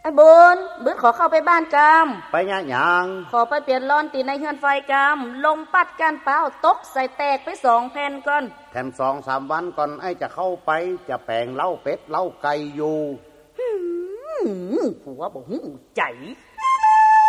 อ้บุญบึ้ดขอเข้าไปบ้านกามไปยะหยังขอไปเปลี่ยนร้อนตีในเฮือนไฟกามลมปัดกันเปล่าตกใส่แตกไป2 แผ่นก่อนแถม2-3 วันก่อนไอ้จะเข้าไปจะแปลงเล้าเป็ดเล้าไก่อยู่หัวบ่หูใจ